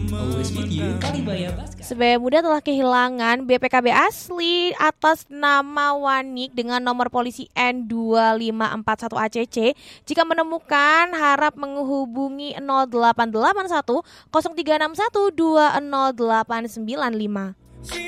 Always with you, Kalibaya Baska. Sebaya Muda telah kehilangan BPKB asli atas nama Wanik dengan nomor polisi N2541ACC. Jika menemukan, harap menghubungi 0881 0361 20895.